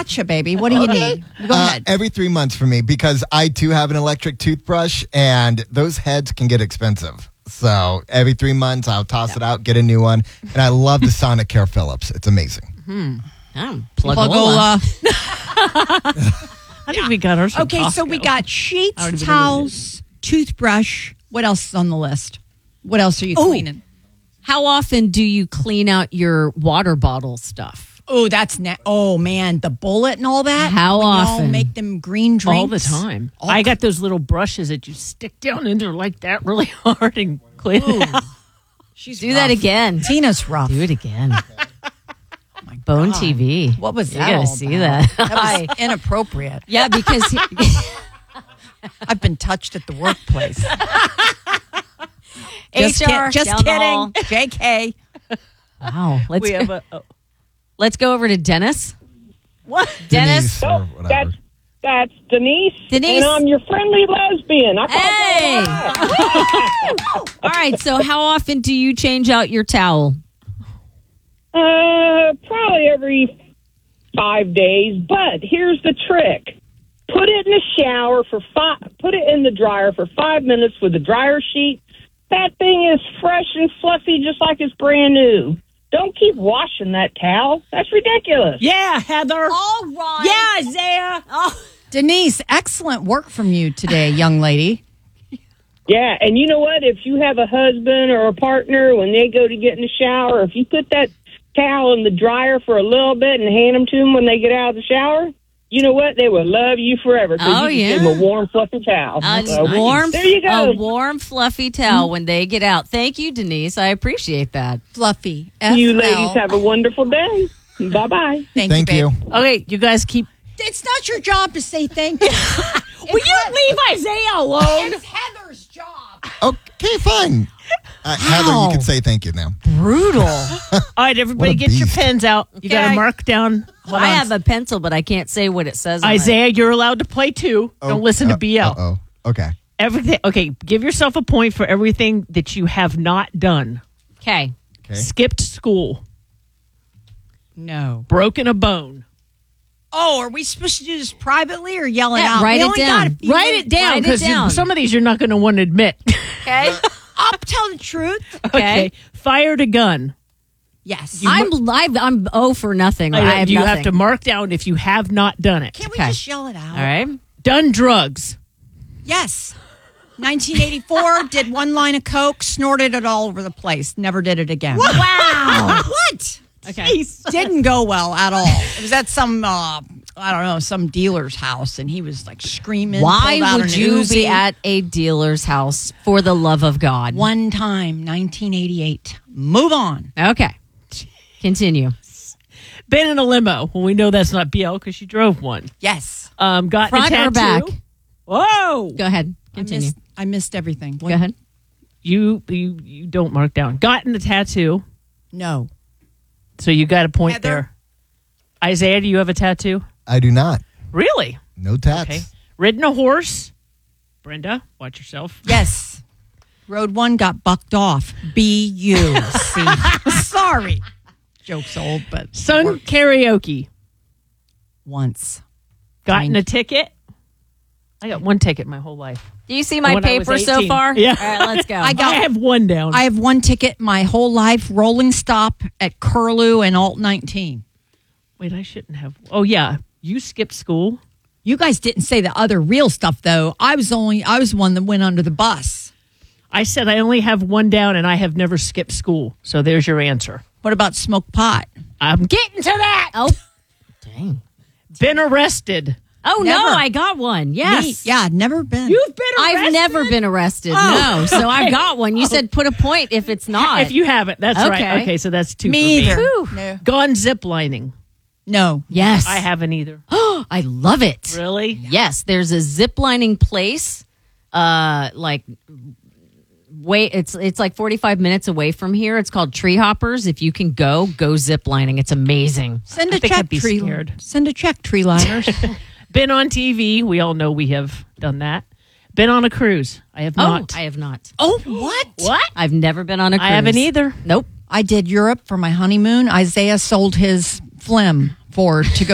gotcha, baby. What do you need? Go ahead. Every 3 months for me, because I too have an electric toothbrush, and those heads can get expensive. So every 3 months, I'll toss it out, get a new one. And I love the Sonicare Philips. It's amazing. Plug-ola. I think we got ours from Okay, so Costco. we got sheets, towels, toothbrush. What else is on the list? What else are you cleaning? How often do you clean out your water bottle stuff? Oh, that's oh man, the bullet and all that. How When y'all often? make them green drinks all the time. I got those little brushes that you stick down in there like that really hard and clean it out. She's Do that again. Tina's rough. Do it again. Bone TV. What was You that? gotta all see about? that. That was inappropriate. Yeah, because I've been touched at the workplace. HR just down the hall. kidding. JK. Wow. We Let's go over to Dennis. what? Dennis. Or whatever. That's Denise. Denise. And I'm your friendly lesbian. I Hey! All right. So, how often do you change out your towel? Probably every 5 days. But here's the trick: put it in the shower for put it in the dryer for 5 minutes with the dryer sheet. That thing is fresh and fluffy, just like it's brand new. Don't keep washing that towel. That's ridiculous. Yeah, Heather. All right. Yeah, Isaiah. Denise, excellent work from you today, young lady. Yeah, and you know what? If you have a husband or a partner, when they go to get in the shower, if you put that towel in the dryer for a little bit and hand them to them when they get out of the shower, you know what? They will love you forever. Oh, you give them a warm, fluffy towel. There you go. A warm, fluffy towel when they get out. Thank you, Denise. I appreciate that. Fluffy. You FL. ladies have a wonderful day. Bye-bye. Thank you. babe. Okay, you guys keep. It's not your job to say thank you. Will you leave Isaiah alone? It's Heather's job. Okay, fine. Heather, you can say thank you now. Brutal. All right, everybody, What a get your beast. pens out. You got to Okay. mark down. Hold I on. have a pencil, but I can't say what it says. on it. Isaiah, you're allowed to play too. Don't listen to BL. Uh-oh. Okay. Everything. Okay, give yourself a point for everything that you have not done. Okay. Okay. Skipped school. No. Broken a bone. Oh, are we supposed to do this privately or yell it Yeah, out? write We it only down. got a few Write minutes. it down Write it because down. some of these you're not going to want to admit. Okay. I'll tell the truth. Okay. Fired a gun. Yes. I'm 0 for nothing. I have you nothing. have to mark down if you have not done it. Can't we Okay. just yell it out? All right. Done drugs. Yes. 1984, did one line of coke, snorted it all over the place. Never did it again. Wow. What? Okay. Didn't go well at all. It was at some, I don't know, some dealer's house, and he was like screaming. Why pulled out would an you Uzi. be at a dealer's house for the love of God? One time, 1988. Move on. Okay. Continue. Been in a limo. Well, we know that's not BL because she drove one. Yes. Got Front a tattoo. or back? Whoa. Go ahead. Continue. I missed everything. Go ahead. You don't mark down. Gotten a tattoo. No. So you got a point Heather? there. Isaiah, do you have a tattoo? I do not. Really? No tats. Okay. Ridden a horse. Brenda, watch yourself. Yes. Road one got bucked off. B-U-C. Sorry. Joke's old, but Sung karaoke. once. Gotten a ticket. I got one ticket my whole life. Do you see my When I was paper so 18. far? Yeah. All right, let's go. I have one down. I have one ticket my whole life, rolling stop at Curlew and Alt 19. Wait, I shouldn't have. Oh, yeah. You skipped school? You guys didn't say the other real stuff, though. I was one that went under the bus. I said I only have one down and I have never skipped school. So there's your answer. What about smoke pot? I'm getting to that. Oh, dang. Been arrested. Oh, Never. no, I got one. Yes. Me? Yeah, never been. You've been arrested? I've never been arrested. Oh, No. So I've okay. got one. You said put a point if it's not. If you haven't, that's Okay. right. Okay, so that's two Me for me. either. No. Gone zip lining. No. Yes. I haven't either. I love it. Really? Yes. There's a zip lining place. It's like 45 minutes away from here. It's called Tree Hoppers. If you can go zip lining. It's amazing. Send I a think check, I'd be tree. scared. Send a check, tree liners. Been on TV. We all know we have done that. Been on a cruise. I have not. I have not. Oh, what? What? I've never been on a cruise. I haven't either. Nope. I did Europe for my honeymoon. Isaiah sold his phlegm to go